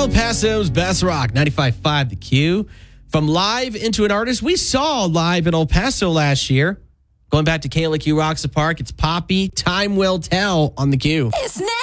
El Paso's Best Rock, 95.5 The Q. From live into an artist we saw live in El Paso last year. Going back to Kayla Q Rocks the Park, it's Poppy. Time Will Tell on The Q. It's